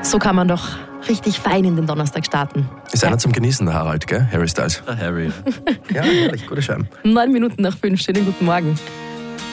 So kann man doch richtig fein in den Donnerstag starten. Ist einer zum Genießen, der Harald, gell? Harry Styles. Der Harry. Ja, herrlich, guter Schein. 9 Minuten nach 5, schönen guten Morgen.